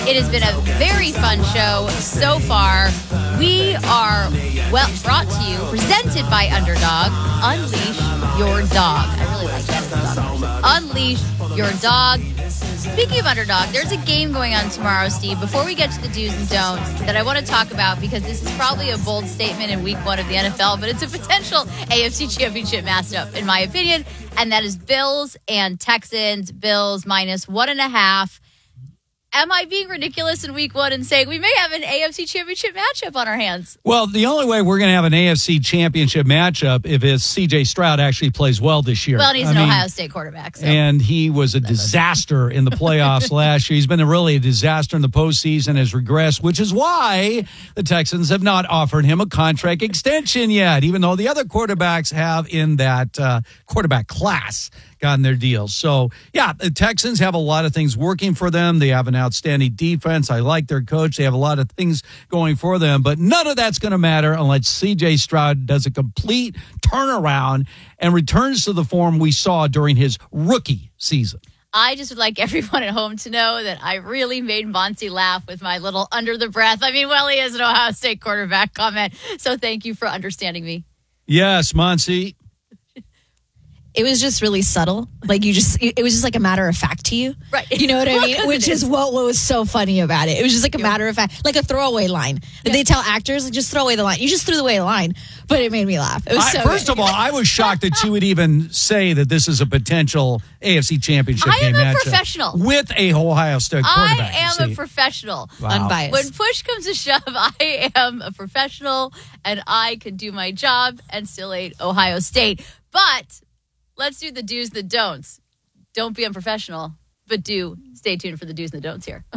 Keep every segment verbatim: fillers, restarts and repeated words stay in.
It has been a very fun show so far. We are, well, brought to you, presented by Underdog. Unleash your dog. I really like that. Unleash your dog. Speaking of Underdog, there's a game going on tomorrow, Steve. Before we get to the do's and don'ts that I want to talk about, because this is probably a bold statement in week one of the N F L, but it's a potential A F C Championship matchup, in my opinion, and that is Bills and Texans. Bills minus one and a half. Am I being ridiculous in week one and saying we may have an A F C Championship matchup on our hands? Well, the only way we're going to have an A F C Championship matchup if it's C J Stroud actually plays well this year. Well, and he's I an mean, Ohio State quarterback. So. And he was a disaster in the playoffs last year. He's been a really a disaster in the postseason, has regressed, which is why the Texans have not offered him a contract extension yet, even though the other quarterbacks have in that uh, quarterback class gotten their deals. So, yeah, the Texans have a lot of things working for them. They have an outstanding defense. I like their coach. They have a lot of things going for them, but none of that's going to matter unless C J Stroud does a complete turnaround and returns to the form we saw during his rookie season. I just would like everyone at home to know that I really made Monty laugh with my little under the breath. I mean, well, he is an Ohio State quarterback comment. So thank you for understanding me. Yes, Monty. It was just really subtle. Like you just, it was just like a matter of fact to you. Right. You know what I Well, mean? 'cause Which it is is. what, what was so funny about it. It was just like a Yeah. matter of fact, like a throwaway line. That They tell actors, like, just throw away the line. You just threw away the line, but it made me laugh. It was I, so first good. of all, I was shocked that you would even say that this is a potential A F C Championship I am game a matchup professional. with a Ohio State quarterback. I am you a see. professional. Wow. Unbiased. When push comes to shove, I am a professional and I can do my job and still ain't Ohio State. But let's do the do's, the don'ts. Don't be unprofessional, but do stay tuned for the do's and the don'ts here.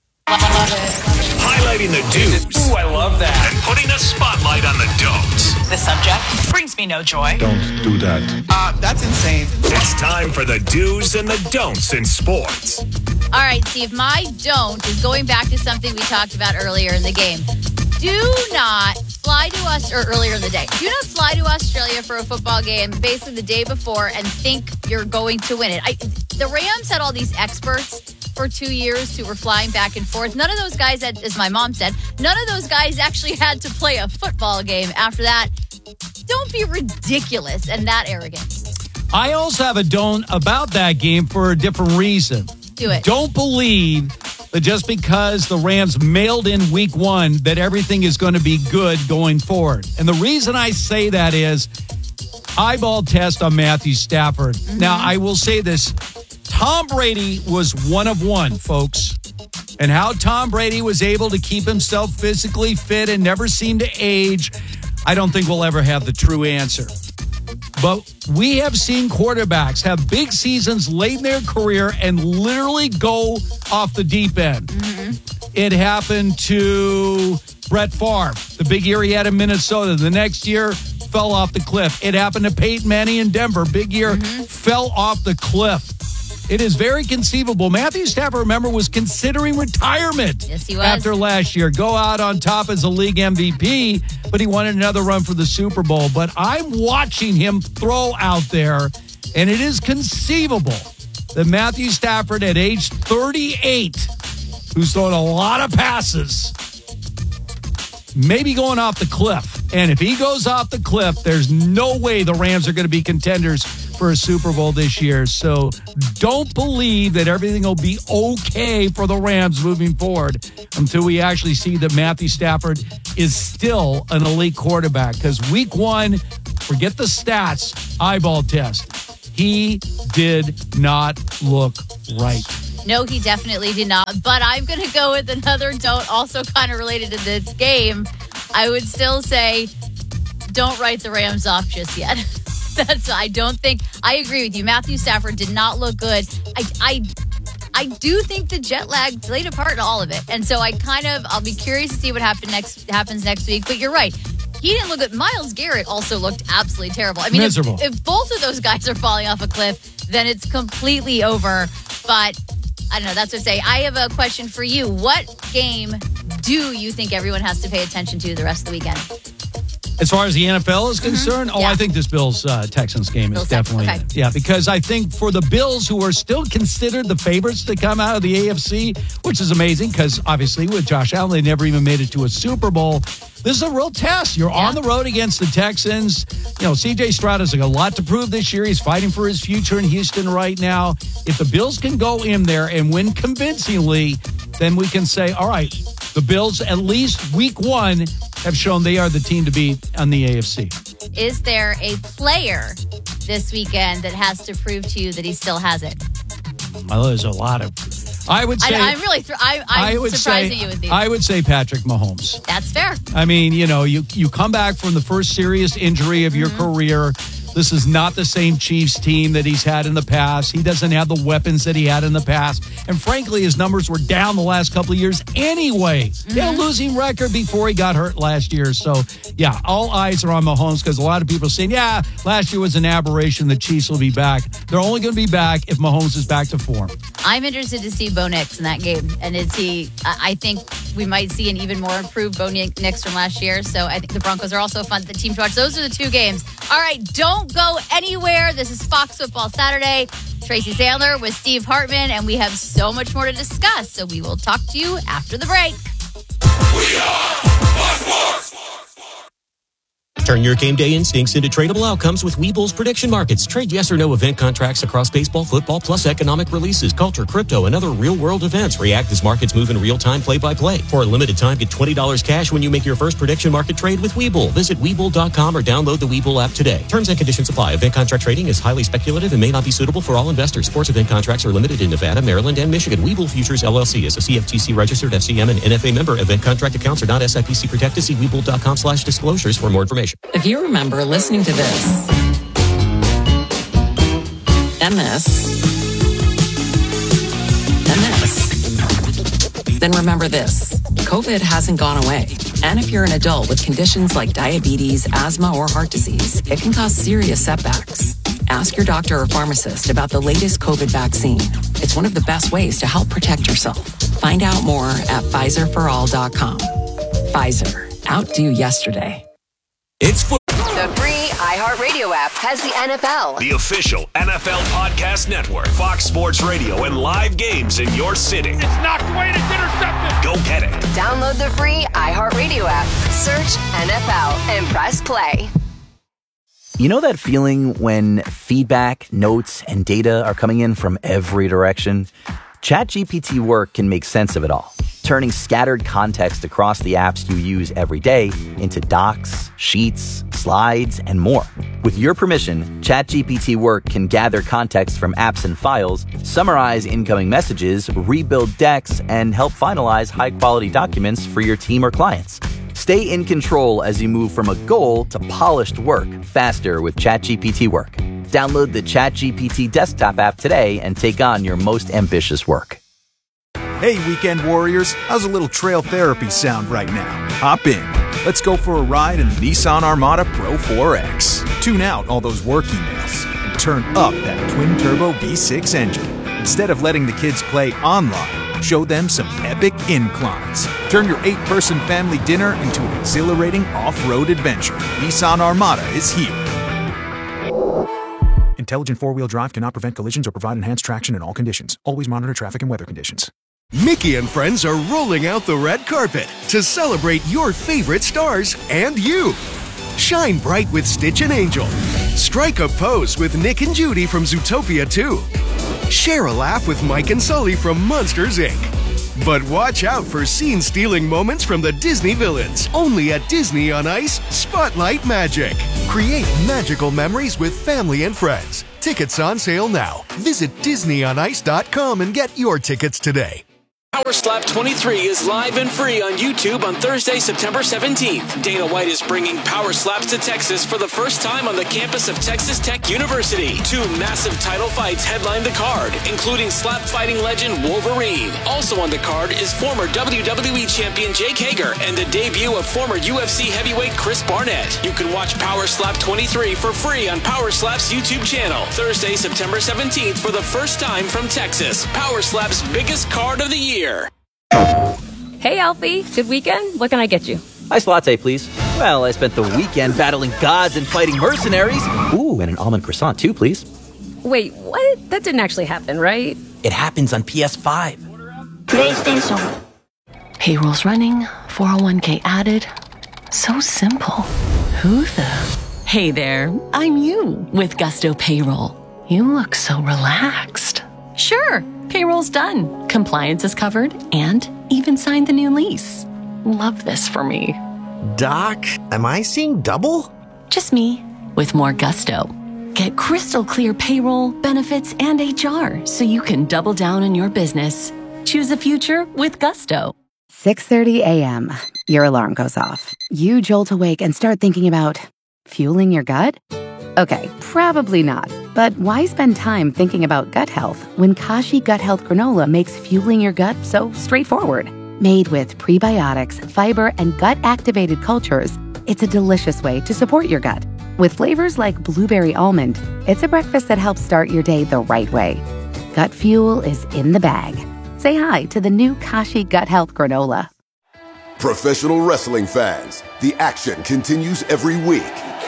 Highlighting the do's. Ooh, I love that. And putting a spotlight on the don'ts. The subject brings me no joy. Don't do that. Uh, that's insane. It's time for the do's and the don'ts in sports. All right, Steve, my don't is going back to something we talked about earlier in the game. Do not fly to us, or earlier in the day, do not fly to Australia for a football game basically the day before and think you're going to win it. I, the Rams had all these experts for two years who were flying back and forth. None of those guys, had, as my mom said, none of those guys actually had to play a football game after that. Don't be ridiculous and that arrogant. I also have a don't about that game for a different reason. Do it. Don't believe that just because the Rams mailed in week one that everything is going to be good going forward. And the reason I say that is eyeball test on Matthew Stafford. Mm-hmm. Now, I will say this. Tom Brady was one of one, folks. And how Tom Brady was able to keep himself physically fit and never seem to age, I don't think we'll ever have the true answer. But we have seen quarterbacks have big seasons late in their career and literally go off the deep end. Mm-hmm. It happened to Brett Favre, the big year he had in Minnesota. The next year, fell off the cliff. It happened to Peyton Manning in Denver. Big year, mm-hmm. fell off the cliff. It is very conceivable. Matthew Stafford, remember, was considering retirement yes, he was. after last year. Go out on top as a league M V P, but he wanted another run for the Super Bowl. But I'm watching him throw out there, and it is conceivable that Matthew Stafford at age thirty-eight, who's thrown a lot of passes, maybe going off the cliff. And if he goes off the cliff, there's no way the Rams are going to be contenders for a Super Bowl this year. So don't believe that everything will be okay for the Rams moving forward until we actually see that Matthew Stafford is still an elite quarterback. Because week one, forget the stats, eyeball test. He did not look right. No, he definitely did not. But I'm going to go with another don't, also kind of related to this game. I would still say don't write the Rams off just yet. That's I don't think I agree with you. Matthew Stafford did not look good. I I I do think the jet lag played a part in all of it. And so I kind of I'll be curious to see what happen next happens next week. But you're right. He didn't look good. Myles Garrett also looked absolutely terrible. I mean, if, if both of those guys are falling off a cliff, then it's completely over. But I don't know. That's what I say. I have a question for you. What game do you think everyone has to pay attention to the rest of the weekend? As far as the N F L is concerned, mm-hmm. oh, yeah. I think this Bills uh, Texans game Bills is definitely okay. yeah, because I think for the Bills, who are still considered the favorites to come out of the A F C, which is amazing because obviously with Josh Allen, they never even made it to a Super Bowl. This is a real test. You're yeah. on the road against the Texans. You know, C J Stroud has a lot to prove this year. He's fighting for his future in Houston right now. If the Bills can go in there and win convincingly, then we can say, all right, the Bills, at least week one, have shown they are the team to beat on the A F C. Is there a player this weekend that has to prove to you that he still has it? Well, there's a lot of... I would say... I, I'm really... Th- I, I'm I would surprising say, you with these. I would say Patrick Mahomes. That's fair. I mean, you know, you, you come back from the first serious injury of your mm-hmm. career. This is not the same Chiefs team that he's had in the past. He doesn't have the weapons that he had in the past. And frankly, his numbers were down the last couple of years anyway. Mm-hmm. He had a losing record before he got hurt last year. So, yeah, all eyes are on Mahomes because a lot of people are saying, yeah, last year was an aberration. The Chiefs will be back. They're only going to be back if Mahomes is back to form. I'm interested to see Bo Nix in that game. And is he, I think we might see an even more improved Bo Nix from last year. So I think the Broncos are also fun. The team to watch. Those are the two games. All right, don't go anywhere. This is Fox Football Saturday. Tracy Sandler with Steve Hartman, and we have so much more to discuss. So we will talk to you after the break. We are Fox Sports. Turn your game day instincts into tradable outcomes with Webull's prediction markets. Trade yes or no event contracts across baseball, football, plus economic releases, culture, crypto, and other real-world events. React as markets move in real time, play-by-play. For a limited time, get twenty dollars cash when you make your first prediction market trade with Webull. Visit Webull dot com or download the Webull app today. Terms and conditions apply. Event contract trading is highly speculative and may not be suitable for all investors. Sports event contracts are limited in Nevada, Maryland, and Michigan. Webull Futures, L L C is a C F T C-registered F C M and N F A member. Event contract accounts are not S I P C protected. See Webull dot com slash disclosures for more information. If you remember listening to this and this and this, then remember this. COVID hasn't gone away. And if you're an adult with conditions like diabetes, asthma, or heart disease, it can cause serious setbacks. Ask your doctor or pharmacist about the latest COVID vaccine. It's one of the best ways to help protect yourself. Find out more at Pfizer for all dot com. Pfizer. Outdo yesterday. It's football. The free iHeartRadio app has the N F L. The official N F L podcast network. Fox Sports Radio and live games in your city. It's knocked away and it's intercepted. Go get it. Download the free iHeartRadio app. Search N F L and press play. You know that feeling when feedback, notes, and data are coming in from every direction? ChatGPT Work can make sense of it all, turning scattered context across the apps you use every day into docs, sheets, slides, and more. With your permission, ChatGPT Work can gather context from apps and files, summarize incoming messages, rebuild decks, and help finalize high-quality documents for your team or clients. Stay in control as you move from a goal to polished work faster with ChatGPT Work. Download the ChatGPT desktop app today and take on your most ambitious work. Hey, weekend warriors, how's a little trail therapy sound right now? Hop in. Let's go for a ride in the Nissan Armada Pro four X. Tune out all those work emails and turn up that twin-turbo V six engine. Instead of letting the kids play online, show them some epic inclines. Turn your eight-person family dinner into an exhilarating off-road adventure. Nissan Armada is here. Intelligent four-wheel drive cannot prevent collisions or provide enhanced traction in all conditions. Always monitor traffic and weather conditions. Mickey and friends are rolling out the red carpet to celebrate your favorite stars and you. Shine bright with Stitch and Angel. Strike a pose with Nick and Judy from Zootopia two. Share a laugh with Mike and Sully from Monsters, Incorporated. But watch out for scene-stealing moments from the Disney villains. Only at Disney on Ice, Spotlight Magic. Create magical memories with family and friends. Tickets on sale now. Visit Disney on Ice dot com and get your tickets today. Power Slap twenty-three is live and free on YouTube on Thursday, September seventeenth. Dana White is bringing Power Slaps to Texas for the first time on the campus of Texas Tech University. Two massive title fights headline the card, including slap fighting legend Wolverine. Also on the card is former W W E champion Jake Hager and the debut of former U F C heavyweight Chris Barnett. You can watch Power Slap twenty-three for free on Power Slap's YouTube channel. Thursday, September seventeenth for the first time from Texas. Power Slap's biggest card of the year. Hey, Alfie. Good weekend? What can I get you? Iced latte, please. Well, I spent the weekend battling gods and fighting mercenaries. Ooh, and an almond croissant too, please. Wait, what? That didn't actually happen, right? It happens on P S five. PlayStation. Payroll's running, four oh one k added. So simple. Who the... Hey there, I'm you with Gusto Payroll. You look so relaxed. Sure, payroll's done. Compliance is covered and even signed the new lease. Love this for me. Doc, am I seeing double? Just me with more gusto. Get crystal clear payroll, benefits, and H R so you can double down on your business. Choose a future with Gusto. six thirty a.m. Your alarm goes off. You jolt awake and start thinking about fueling your gut? Okay, probably not. But why spend time thinking about gut health when Kashi Gut Health Granola makes fueling your gut so straightforward? Made with prebiotics, fiber, and gut-activated cultures, it's a delicious way to support your gut. With flavors like blueberry almond, it's a breakfast that helps start your day the right way. Gut fuel is in the bag. Say hi to the new Kashi Gut Health Granola. Professional wrestling fans, the action continues every week.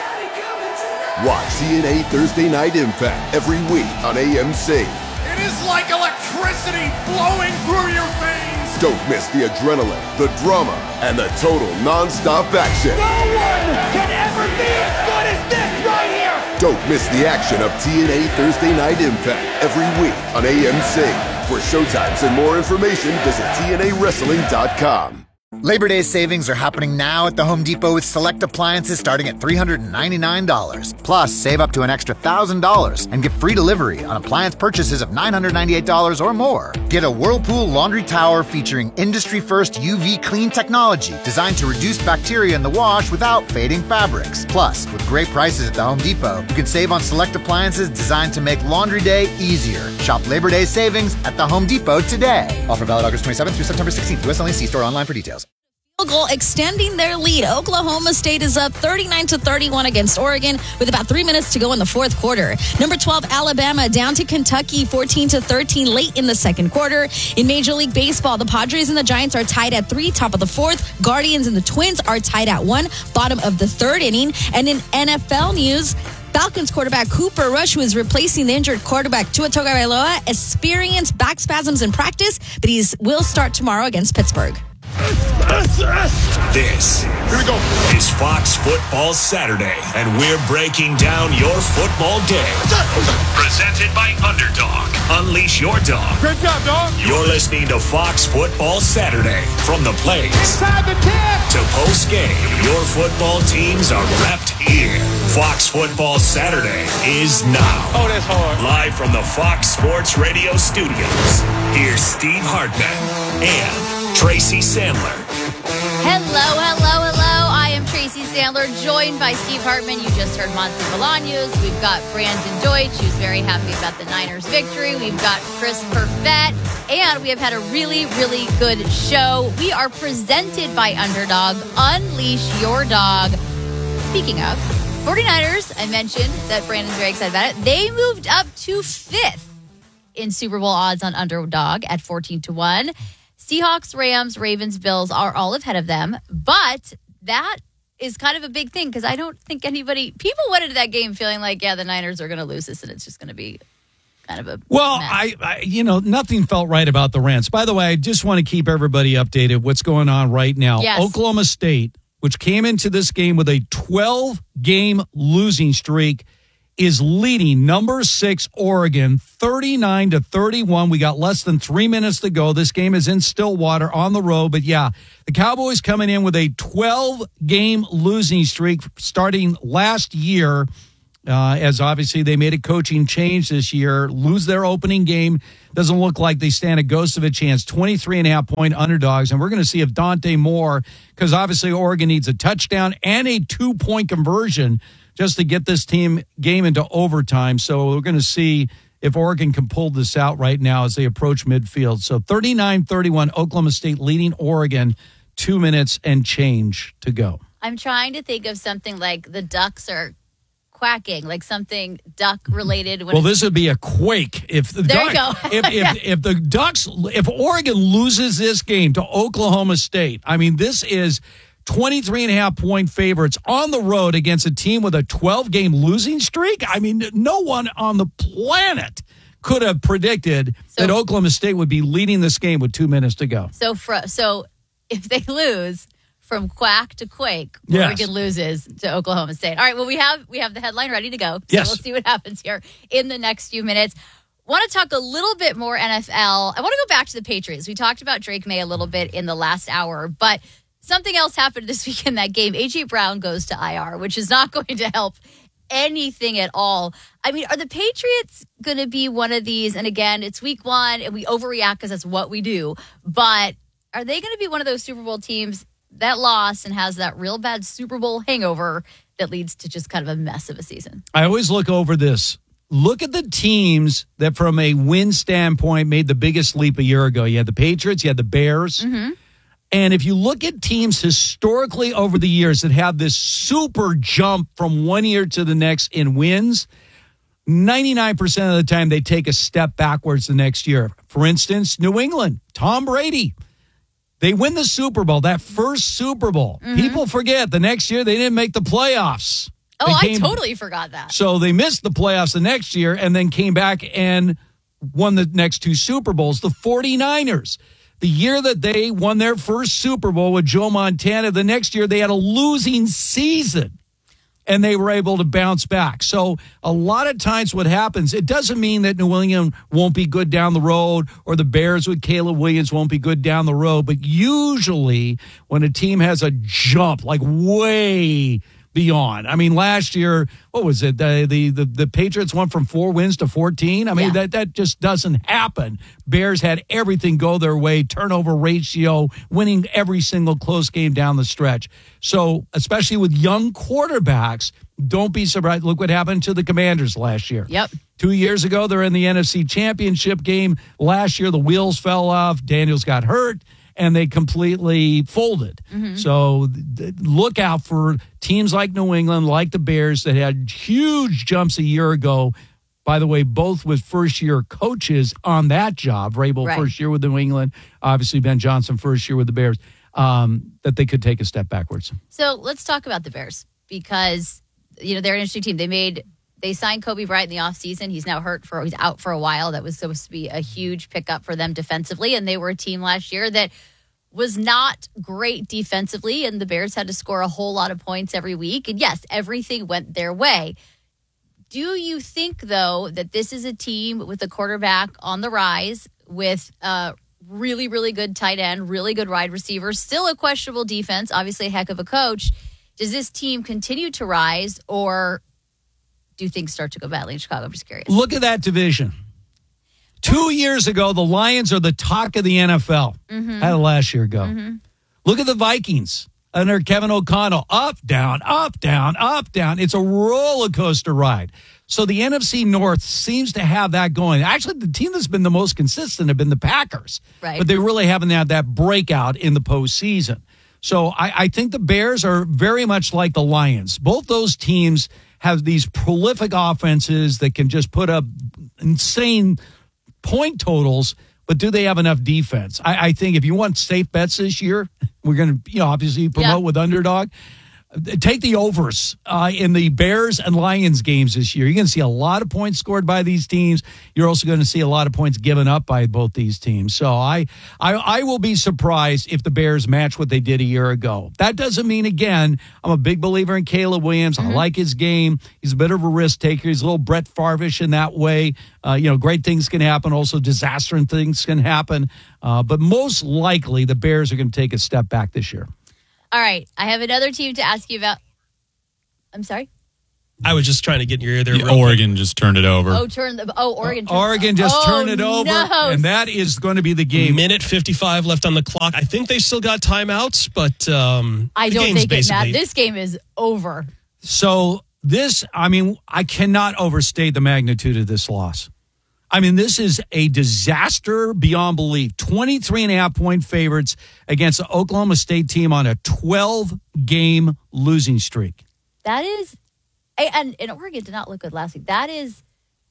Watch T N A Thursday Night Impact every week on A M C. It is like electricity flowing through your veins. Don't miss the adrenaline, the drama, and the total non-stop action. No one can ever be as good as this right here. Don't miss the action of T N A Thursday Night Impact every week on A M C. For showtimes and more information, visit T N A wrestling dot com. Labor Day savings are happening now at the Home Depot with select appliances starting at three hundred ninety-nine dollars. Plus, save up to an extra one thousand dollars and get free delivery on appliance purchases of nine hundred ninety-eight dollars or more. Get a Whirlpool laundry tower featuring industry-first U V clean technology designed to reduce bacteria in the wash without fading fabrics. Plus, with great prices at the Home Depot, you can save on select appliances designed to make laundry day easier. Shop Labor Day savings at the Home Depot today. Offer valid August twenty-seventh through September sixteenth. U S only. See store online for details. Goal extending their lead. Oklahoma State is up thirty-nine to thirty-one against Oregon with about three minutes to go in the fourth quarter. Number twelve, Alabama down to Kentucky fourteen to thirteen late in the second quarter. In Major League Baseball, the Padres and the Giants are tied at three, top of the fourth. Guardians and the Twins are tied at one, bottom of the third inning. And in N F L news, Falcons quarterback Cooper Rush, who is replacing the injured quarterback Tua Tagovailoa, experienced back spasms in practice, but he will start tomorrow against Pittsburgh. This Here we go. is Fox Football Saturday, and we're breaking down your football day. Presented by Underdog. Unleash your dog. Great job, dog. You're listening to Fox Football Saturday. From the plays Inside the ten. to post-game, your football teams are repped here. Fox Football Saturday is now. Oh, that's hard. Live from the Fox Sports Radio studios. Here's Steve Hartman and Tracy Sandler. Hello, hello, hello. I am Tracy Sandler, joined by Steve Hartman. You just heard Monty Bolaños. We've got Brandon Deutsch, who's very happy about the Niners' victory. We've got Chris Perfett, and we have had a really, really good show. We are presented by Underdog. Unleash your dog. Speaking of, 49ers, I mentioned that Brandon's very excited about it. They moved up to fifth in Super Bowl odds on Underdog at fourteen to one. Seahawks, Rams, Ravens, Bills are all ahead of them. But that is kind of a big thing because I don't think anybody, people went into that game feeling like, yeah, the Niners are going to lose this and it's just going to be kind of a Well, mess. I, I, you know, nothing felt right about the Rams. By the way, I just want to keep everybody updated what's going on right now. Yes. Oklahoma State, which came into this game with a twelve-game losing streak, is leading number six Oregon thirty-nine to thirty-one. We got less than three minutes to go. This game is in Stillwater on the road. But yeah, the Cowboys coming in with a twelve-game losing streak starting last year, uh, as obviously they made a coaching change this year, lose their opening game. Doesn't look like they stand a ghost of a chance. twenty-three and a half point underdogs. And we're going to see if Dante Moore, because obviously Oregon needs a touchdown and a two-point conversion just to get this team game into overtime. So we're going to see if Oregon can pull this out right now as they approach midfield. So thirty-nine thirty-one, Oklahoma State leading Oregon, two minutes and change to go. I'm trying to think of something like the Ducks are quacking, like something duck related. Well, this would be a quake if the there Ducks, you go. if, if, if the Ducks, if Oregon loses this game to Oklahoma State. I mean, this is twenty-three and a half point favorites on the road against a team with a twelve-game losing streak. I mean, no one on the planet could have predicted so, that Oklahoma State would be leading this game with two minutes to go. So, fr- so if they lose from quack to quake, yes. Oregon loses to Oklahoma State. All right, well, we have we have the headline ready to go. So yes. we'll see what happens here in the next few minutes. Want to talk a little bit more N F L. I want to go back to the Patriots. We talked about Drake May a little bit in the last hour, but something else happened this week in that game. A J Brown goes to I R, which is not going to help anything at all. I mean, are the Patriots going to be one of these? And again, it's week one and we overreact because that's what we do. But are they going to be one of those Super Bowl teams that lost and has that real bad Super Bowl hangover that leads to just kind of a mess of a season? I always look over this. Look at the teams that from a win standpoint made the biggest leap a year ago. You had the Patriots, you had the Bears. Mm-hmm. And if you look at teams historically over the years that have this super jump from one year to the next in wins, ninety-nine percent of the time they take a step backwards the next year. For instance, New England, Tom Brady. They win the Super Bowl, that first Super Bowl. Mm-hmm. People forget the next year they didn't make the playoffs. Oh, they I came, totally forgot that. So they missed the playoffs the next year and then came back and won the next two Super Bowls. The 49ers, the year that they won their first Super Bowl with Joe Montana, the next year they had a losing season and they were able to bounce back. So a lot of times what happens, it doesn't mean that New England won't be good down the road or the Bears with Caleb Williams won't be good down the road. But usually when a team has a jump, like way beyond. I mean, last year, what was it? The the the, the Patriots went from four wins to fourteen. I mean, yeah. that, that just doesn't happen. Bears had everything go their way, turnover ratio, winning every single close game down the stretch. So, especially with young quarterbacks, don't be surprised. Look what happened to the Commanders last year. Yep. Two years ago, they're in the N F C Championship game. Last year, the wheels fell off. Daniels got hurt. And they completely folded. Mm-hmm. So th- look out for teams like New England, like the Bears, that had huge jumps a year ago. By the way, both with first-year coaches on that job. Vrabel, right. first year with New England. Obviously, Ben Johnson, first year with the Bears. Um, that they could take a step backwards. So let's talk about the Bears because, you know, they're an interesting team. They made... They signed Kobe Bryant in the offseason. He's now hurt for, he's out for a while. That was supposed to be a huge pickup for them defensively. And they were a team last year that was not great defensively. And the Bears had to score a whole lot of points every week. And yes, everything went their way. Do you think, though, that this is a team with a quarterback on the rise with a really, really good tight end, really good wide receiver, still a questionable defense, obviously a heck of a coach? Does this team continue to rise or do things start to go badly in Chicago? I'm just curious. Look at that division. Two years ago, the Lions are the talk of the N F L. Mm-hmm. How did last year go? Mm-hmm. Look at the Vikings under Kevin O'Connell. Up, down, up, down, up, down. It's a roller coaster ride. So the N F C North seems to have that going. Actually, the team that's been the most consistent have been the Packers. Right. But they really haven't had that breakout in the postseason. So I, I think the Bears are very much like the Lions. Both those teams have these prolific offenses that can just put up insane point totals, but do they have enough defense? I, I think if you want safe bets this year, we're going to, you know, obviously promote yeah. with Underdog. Take the overs uh, in the Bears and Lions games this year. You're going to see a lot of points scored by these teams. You're also going to see a lot of points given up by both these teams. So I, I, I will be surprised if the Bears match what they did a year ago. That doesn't mean, again, I'm a big believer in Caleb Williams. Mm-hmm. I like his game. He's a bit of a risk taker. He's a little Brett Favre-ish in that way. Uh, you know, great things can happen. Also, disaster and things can happen. Uh, but most likely, the Bears are going to take a step back this year. All right, I have another team to ask you about. I'm sorry? I was just trying to get in your ear there. Yeah, Oregon quick. just turned it over. Oh, turn the, oh Oregon. Turned, Oregon just oh, turned it over, no. and that is going to be the game. Minute fifty-five left on the clock. I think they still got timeouts, but um, I the don't game's think it basically... matters. This game is over. So this, I mean, I cannot overstate the magnitude of this loss. I mean, this is a disaster beyond belief. twenty-three and a half point favorites against the Oklahoma State team on a twelve-game losing streak. That is, and, and Oregon did not look good last week. That is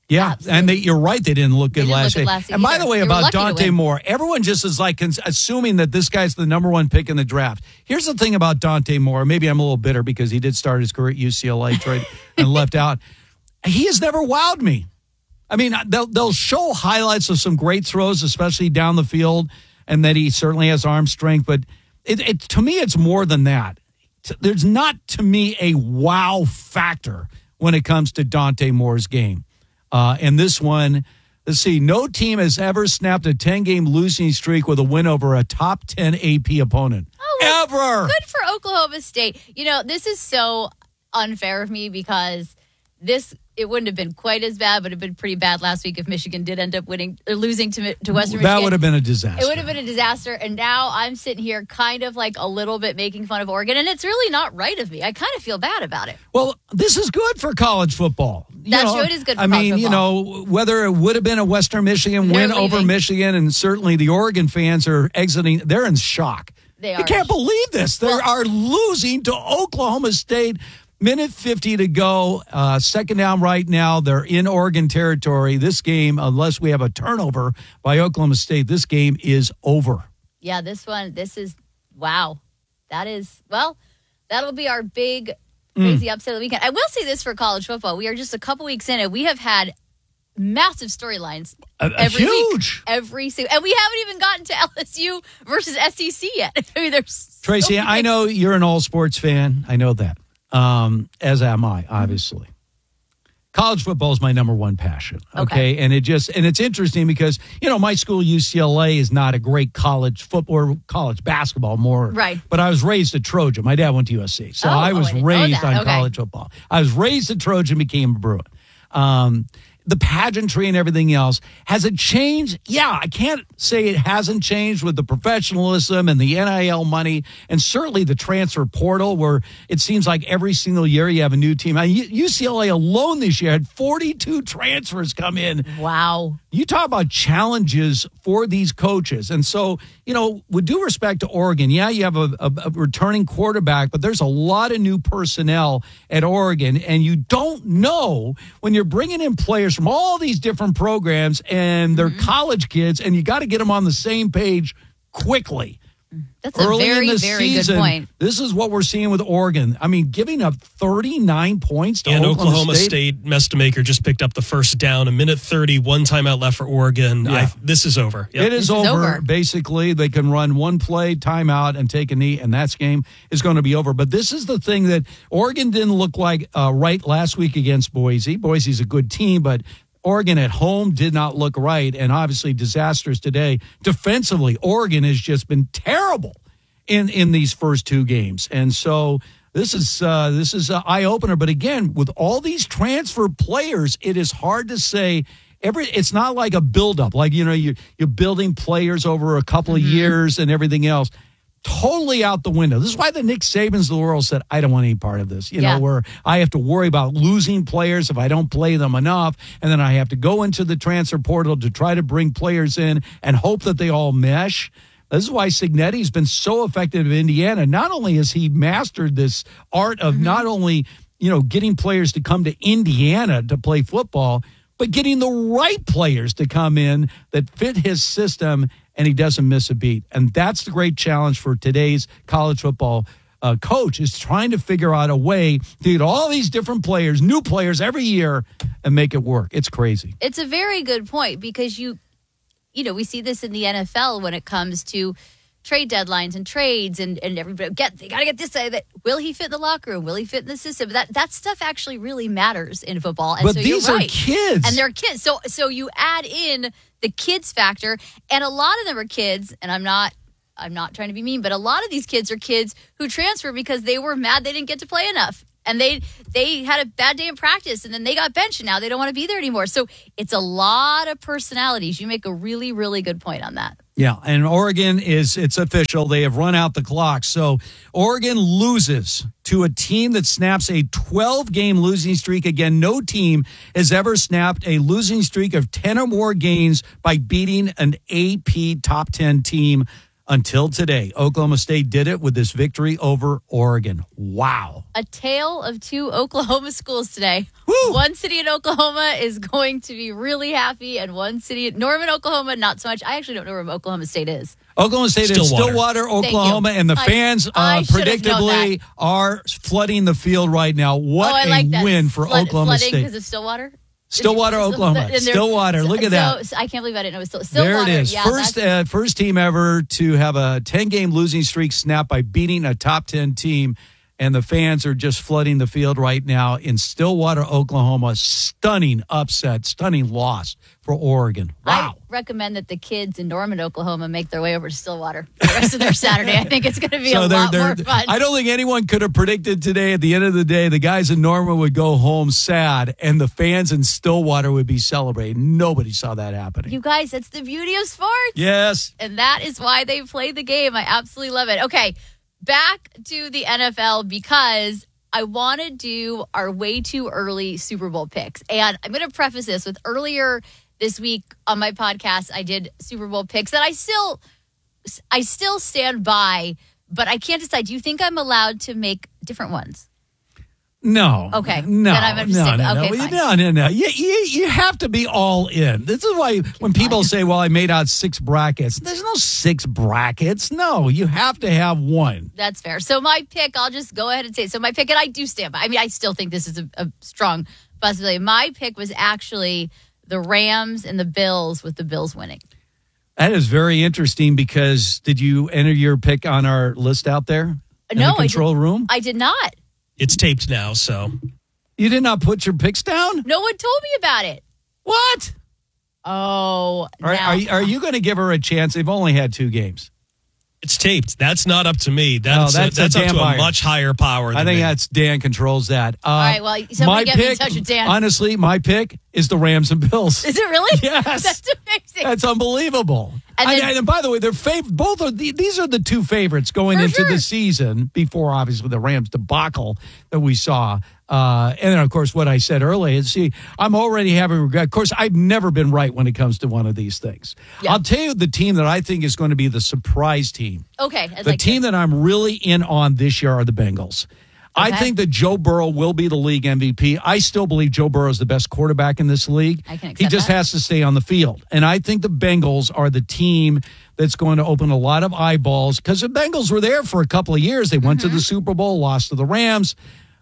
Yeah, Absolutely. and they, you're right. They didn't look good They didn't last look good year. last And by either. the way, They were about lucky to Dante win. Moore, everyone just is like cons- assuming that this guy's the number one pick in the draft. Here's the thing about Dante Moore. Maybe I'm a little bitter because he did start his career at U C L A trade and left out. He has never wowed me. I mean, they'll, they'll show highlights of some great throws, especially down the field, and that he certainly has arm strength. But it, it, to me, it's more than that. There's not, to me, a wow factor when it comes to Dante Moore's game. Uh, and this one, let's see, no team has ever snapped a ten-game losing streak with a win over a top ten A P opponent. Oh, well, ever. Good for Oklahoma State. You know, this is so unfair of me because this, it wouldn't have been quite as bad, but it would have been pretty bad last week if Michigan did end up winning or losing to, to Western Michigan. That would have been a disaster. It would have been a disaster. And now I'm sitting here kind of like a little bit making fun of Oregon. And it's really not right of me. I kind of feel bad about it. Well, this is good for college football. You That's know, true. It is good for I college mean, football. you know, whether it would have been a Western Michigan They're win over leaving. Michigan, and certainly the Oregon fans are exiting, they're in shock. They They are. can't believe this. They Well- are losing to Oklahoma State. Minute fifty to go. Uh, second down right now. They're in Oregon territory. This game, unless we have a turnover by Oklahoma State, this game is over. Yeah, this one, this is, wow. That is, well, that'll be our big, crazy upset of the weekend. I will say this for college football. We are just a couple weeks in, and we have had massive storylines Uh, every huge. week. Every single, and we haven't even gotten to L S U versus S E C yet. I mean, there's Tracy, so I know you're an all sports fan. I know that. Um, as am I, obviously. College football is my number one passion. Okay? Okay. And it just and it's interesting because, you know, my school, U C L A, is not a great college football or college basketball more. Right. But I was raised a Trojan. My dad went to U S C. So Oh, I oh, was I didn't know raised that. on Okay. college football. I was raised a Trojan, became a Bruin. Um, the pageantry and everything else. Has it changed? Yeah, I can't say it hasn't changed with the professionalism and the N I L money and certainly the transfer portal where it seems like every single year you have a new team. I mean, U C L A alone this year had forty-two transfers come in. Wow. You talk about challenges for these coaches. And so, you know, with due respect to Oregon, yeah, you have a, a, a returning quarterback, but there's a lot of new personnel at Oregon. And you don't know when you're bringing in players from all these different programs and they're college kids, and you got to get them on the same page quickly. That's a Early very, in the very season, good point. this is what we're seeing with Oregon. I mean, giving up thirty-nine points to And Oklahoma, Oklahoma State, Mestamaker just picked up the first down. A minute thirty, one timeout left for Oregon. Yeah. I, this is over. Yep. It is, is over. over. Basically, they can run one play, timeout, and take a knee, and that game is going to be over. But this is the thing that Oregon didn't look like uh, right last week against Boise. Boise's a good team, but Oregon at home did not look right, and obviously disastrous today. Defensively, Oregon has just been terrible in, in these first two games. And so this is uh, this is an eye-opener. But again, with all these transfer players, it is hard to say every. It's not like a buildup, like, you know, you, you're building players over a couple Mm-hmm. of years and everything else. Totally out the window. This is why the Nick Sabans of the world said, I don't want any part of this. You Yeah. know, where I have to worry about losing players if I don't play them enough. And then I have to go into the transfer portal to try to bring players in and hope that they all mesh. This is why Cignetti's been so effective in Indiana. Not only has he mastered this art of Mm-hmm. not only, you know, getting players to come to Indiana to play football, but getting the right players to come in that fit his system, and he doesn't miss a beat. And that's the great challenge for today's college football uh, coach, is trying to figure out a way to get all these different players, new players every year, and make it work. It's crazy. It's a very good point because you, you know, we see this in the N F L when it comes to trade deadlines and trades and, and everybody get, they got to get this, uh, that. Will he fit in the locker room? Will he fit in the system? That that stuff actually really matters in football. And But so these you're are right. kids. And they're kids. So, so you add in the kids factor, and a lot of them are kids, and I'm not, I'm not trying to be mean, but a lot of these kids are kids who transfer because they were mad they didn't get to play enough. And they they had a bad day in practice, and then they got benched, and now they don't want to be there anymore. So it's a lot of personalities. You make a really, really good point on that. Yeah, and Oregon is, it's official. They have run out the clock. So Oregon loses to a team that snaps a twelve-game losing streak. Again, no team has ever snapped a losing streak of ten or more games by beating an A P top ten team. until today. Oklahoma State did it with this victory over Oregon. Wow. A tale of two Oklahoma schools today. Woo! One city in Oklahoma is going to be really happy, and one city in Norman, Oklahoma, not so much. I actually don't know where Oklahoma State is. Oklahoma State is Stillwater, Oklahoma, and the I- fans I uh, should have known predictably are flooding the field right now. What oh, I a like that. win for Flood, Oklahoma flooding State. because of Stillwater? Stillwater, Oklahoma. And they're- Stillwater. Look at so, that. So I can't believe I didn't know it was still, There Stillwater. it is. Yeah, first, that's- uh, first team ever to have a ten-game losing streak snapped by beating a top ten team. And the fans are just flooding the field right now in Stillwater, Oklahoma. Stunning upset, stunning loss for Oregon. Wow. I recommend that the kids in Norman, Oklahoma make their way over to Stillwater for the rest of their Saturday. I think it's going to be So a they're- lot they're- more fun. I don't think anyone could have predicted today, at the end of the day, the guys in Norman would go home sad and the fans in Stillwater would be celebrating. Nobody saw that happening. You guys, that's the beauty of sports. Yes. And that is why they play the game. I absolutely love it. Okay, back to the N F L because I want to do our way too early Super Bowl picks. And I'm going to preface this with earlier this week on my podcast, I did Super Bowl picks that I still, I still stand by, but I can't decide. Do you think I'm allowed to make different ones? No. Okay. No. Then I'm no, just no, sticking- no, okay, no, fine. no, no, no. You, you, you have to be all in. This is why when people say, well, I made out six brackets, there's no six brackets. No, you have to have one. That's fair. So my pick, I'll just go ahead and say, so my pick, and I do stand by. I mean, I still think this is a, a strong possibility. My pick was actually the Rams and the Bills, with the Bills winning. That is very interesting because did you enter your pick on our list out there in no, the control I did, room? I did not. It's taped now, so. You did not put your picks down? No one told me about it. What? Oh, Are, now. are, you- are you going to give her a chance? They've only had two games. It's taped. That's not up to me. That's, No, uh, that's that's a up Dan to Byer. a much higher power than I think me. that's Dan controls that. Uh, All right, well, somebody my get me in pick, touch with Dan. honestly, my pick is the Rams and Bills. Is it really? Yes. That's amazing. That's unbelievable. And And, then- and by the way, they're fav- both are the, these are the two favorites going For into sure. the season before obviously the Rams debacle that we saw. Uh, and then of course what I said earlier is, see, I'm already having regret. Of course, I've never been right when it comes to one of these things. Yeah. I'll tell you the team that I think is going to be the surprise team. Okay. I'd The like team this. that I'm really in on this year are the Bengals. I Okay. think that Joe Burrow will be the league M V P. I still believe Joe Burrow is the best quarterback in this league. I can He accept just that. has to stay on the field. And I think the Bengals are the team that's going to open a lot of eyeballs because the Bengals were there for a couple of years. They went Mm-hmm. to the Super Bowl, lost to the Rams.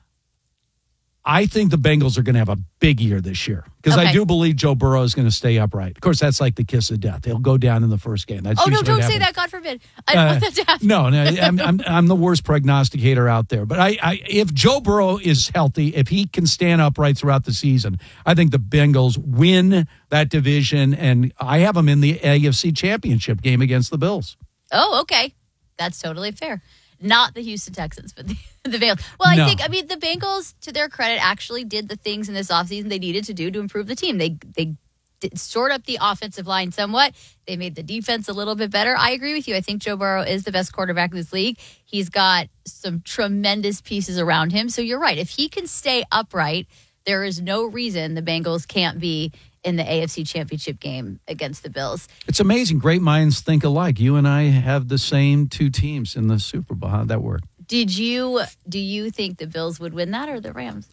I think the Bengals are going to have a big year this year because I Okay. do believe Joe Burrow is going to stay upright. Of course, that's like the kiss of death. He'll go down in the first game. That's Oh, no, usually don't what say happens. that. God forbid. I don't Uh, want that to happen. No, no, I'm, I'm I'm the worst prognosticator out there. But I, I, if Joe Burrow is healthy, if he can stand upright throughout the season, I think the Bengals win that division, and I have them in the A F C Championship game against the Bills. Oh, okay. That's totally fair. Not the Houston Texans, but the, the Bengals. Well, I No. think, I mean, the Bengals, to their credit, actually did the things in this offseason they needed to do to improve the team. They they did sort up the offensive line somewhat. They made the defense a little bit better. I agree with you. I think Joe Burrow is the best quarterback in this league. He's got some tremendous pieces around him. So you're right. If he can stay upright, there is no reason the Bengals can't be in the A F C Championship game against the Bills. It's amazing. Great minds think alike. You and I have the same two teams in the Super Bowl. How'd that work? Did you do you think the Bills would win that or the Rams?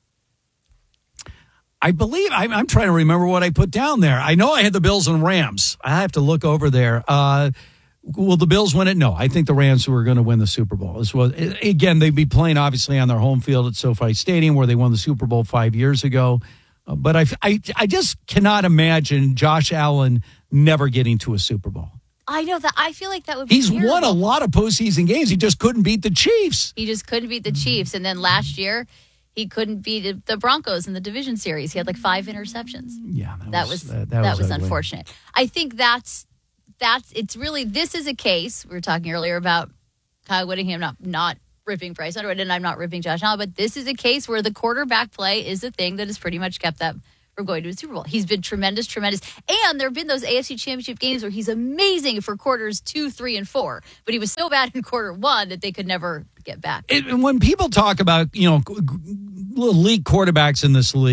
I believe I'm, I'm trying to remember what I put down there. I know I had the Bills and Rams. I have to look over there. Uh, will the Bills win it? No, I think the Rams were going to win the Super Bowl. This was, again, they'd be playing obviously on their home field at SoFi Stadium where they won the Super Bowl five years ago. Uh, but I, I, I just cannot imagine Josh Allen never getting to a Super Bowl. I know that. I feel like that would be He's terrible. won a lot of postseason games. He just couldn't beat the Chiefs. He just couldn't beat the Chiefs. And then last year, he couldn't beat the Broncos in the division series. He had like five interceptions. Yeah, that, That was, was that, that, that was, ugly. unfortunate. I think that's that's it's really this is a case. We were talking earlier about Kyle Whittingham not not ripping Bryce Underwood, and I'm not ripping Josh Allen, but this is a case where the quarterback play is the thing that has pretty much kept that from going to a Super Bowl. He's been tremendous, tremendous. And there have been those A F C Championship games where he's amazing for quarters two, three, and four. But he was so bad in quarter one that they could never get back. It, when people talk about, you know, elite quarterbacks in this league,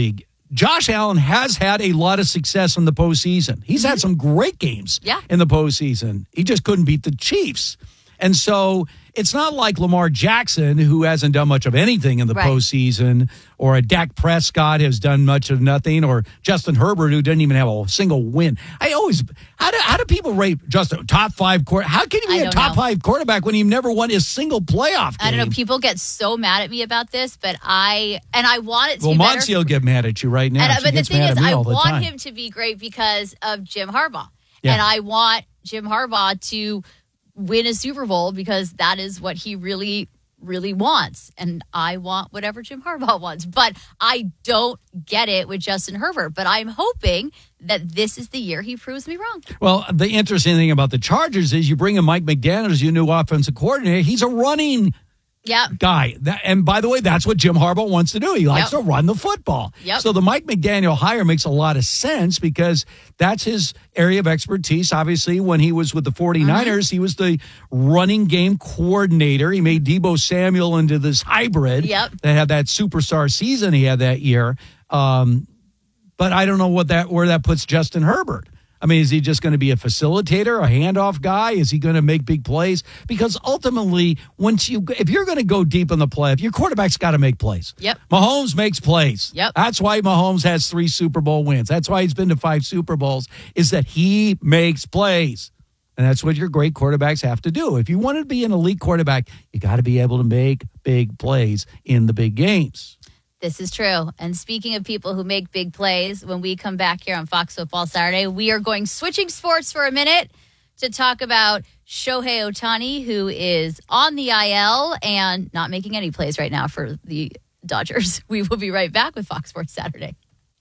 Josh Allen has had a lot of success in the postseason. He's had some great games Yeah. in the postseason. He just couldn't beat the Chiefs. And so it's not like Lamar Jackson, who hasn't done much of anything in the Right. postseason, or a Dak Prescott has done much of nothing, or Justin Herbert, who didn't even have a single win. I always, how do, how do people rate Justin top five quarter? How can he I be a don't top know. five quarterback when he never won a single playoff game? I don't know. People get so mad at me about this, but I and I want it to Well, be better. Monty will get mad at you right now. And, uh, She but the gets thing mad is, at me I all the want time. him to be great because of Jim Harbaugh. Yeah. And I want Jim Harbaugh to win a Super Bowl because that is what he really, really wants. And I want whatever Jim Harbaugh wants. But I don't get it with Justin Herbert. But I'm hoping that this is the year he proves me wrong. Well, the interesting thing about the Chargers is you bring in Mike McDaniel as your new offensive coordinator. He's a running Yeah. guy. That, and by the way, that's what Jim Harbaugh wants to do. He likes Yep. to run the football. Yep. So the Mike McDaniel hire makes a lot of sense because that's his area of expertise. Obviously, when he was with the 49ers, Mm-hmm. he was the running game coordinator. He made Deebo Samuel into this hybrid Yep. that had that superstar season he had that year. Um, but I don't know what that where that puts Justin Herbert. I mean, is he just going to be a facilitator, a handoff guy? Is he going to make big plays? Because ultimately, once you, if you're going to go deep in the play, if your quarterback's got to make plays. Yep. Mahomes makes plays. Yep. That's why Mahomes has three Super Bowl wins. That's why he's been to five Super Bowls, is that he makes plays. And that's what your great quarterbacks have to do. If you want to be an elite quarterback, you got to be able to make big plays in the big games. This is true. And speaking of people who make big plays, when we come back here on Fox Football Saturday, we are going switching sports for a minute to talk about Shohei Ohtani, who is on the I L and not making any plays right now for the Dodgers. We will be right back with Fox Sports Saturday.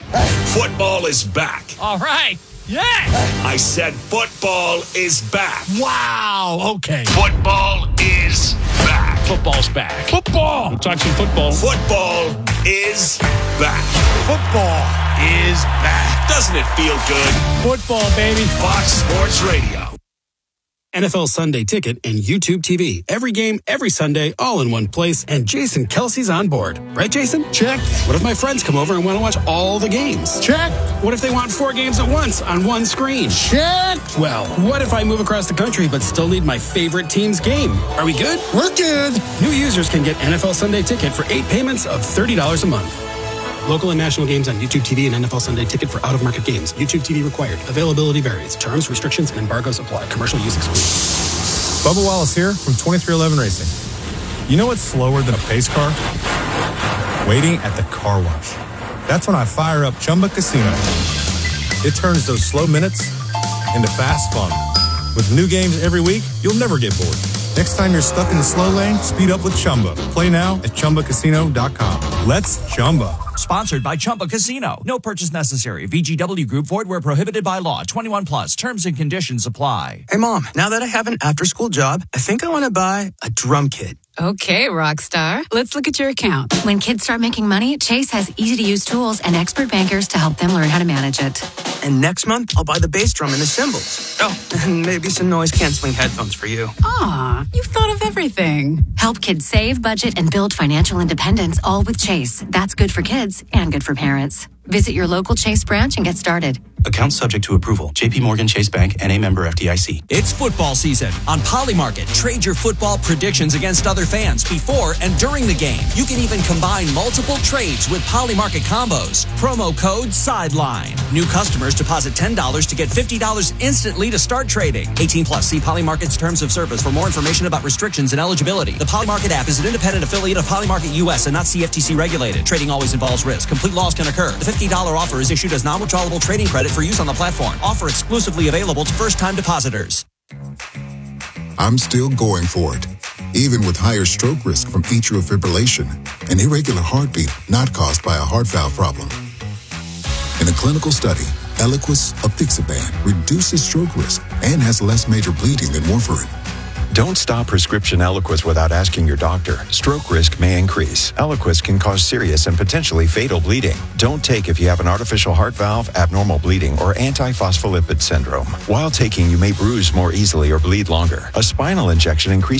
Football is back. All right. Yeah. I said football is back. Wow. Okay. Football is back. Football's back. Football. We'll talk some football. Football is back. Football is back. Doesn't it feel good? Football, baby. Fox Sports Radio. N F L Sunday Ticket and YouTube T V. Every game, every Sunday, all in one place. And Jason Kelsey's on board. Right, Jason? Check. What if my friends come over and want to watch all the games? Check. What if they want four games at once on one screen? Check. Well, what if I move across the country but still need my favorite team's game? Are we good? We're good. New users can get N F L Sunday Ticket for eight payments of thirty dollars a month. Local and national games on YouTube T V and N F L Sunday Ticket for out-of-market games. YouTube T V required. Availability varies. Terms, restrictions, and embargoes apply. Commercial use excluded. Bubba Wallace here from twenty-three eleven Racing. You know what's slower than a pace car? Waiting at the car wash. That's when I fire up Chumba Casino. It turns those slow minutes into fast fun. With new games every week, you'll never get bored. Next time you're stuck in the slow lane, speed up with Chumba. Play now at Chumba Casino dot com. Let's Chumba. Sponsored by Chumba Casino. No purchase necessary. V G W Group. Void where prohibited by law. twenty-one plus. Terms and conditions apply. Hey, Mom, now that I have an after-school job, I think I want to buy a drum kit. Okay, Rockstar. Let's look at your account. When kids start making money, Chase has easy-to-use tools and expert bankers to help them learn how to manage it. And next month, I'll buy the bass drum and the cymbals. Oh, and maybe some noise-canceling headphones for you. Aw, you've thought of everything. Help kids save, budget, and build financial independence, all with Chase. That's good for kids and good for parents. Visit your local Chase branch and get started. Account subject to approval. J P Morgan Chase Bank, N A member F D I C. It's football season. On Polymarket, trade your football predictions against other fans before and during the game. You can even combine multiple trades with Polymarket combos. Promo code SIDELINE. New customers deposit ten dollars to get fifty dollars instantly to start trading. eighteen plus. See Polymarket's terms of service for more information about restrictions and eligibility. The Polymarket app is an independent affiliate of Polymarket U S and not C F T C regulated. Trading always involves risk. Complete loss can occur. The fifty dollars offer is issued as non-withdrawable trading credit for use on the platform. Offer exclusively available to first-time depositors. I'm still going for it, even with higher stroke risk from atrial fibrillation, an irregular heartbeat not caused by a heart valve problem. In a clinical study, Eliquis apixaban reduces stroke risk and has less major bleeding than warfarin. Don't stop prescription Eliquis without asking your doctor. Stroke risk may increase. Eliquis can cause serious and potentially fatal bleeding. Don't take if you have an artificial heart valve, abnormal bleeding, or antiphospholipid syndrome. While taking, you may bruise more easily or bleed longer. A spinal injection increases